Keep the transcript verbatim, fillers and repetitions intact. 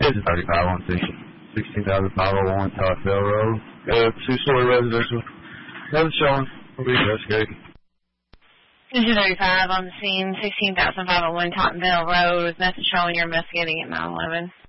thirty-five on sixteen thousand five oh one Tottville Road. Uh, two-story residential. Nothing showing. We'll be investigating. two thirty-five on the scene, sixteen thousand five oh one Tottenville Road. Nothing showing. You're investigating at nine eleven.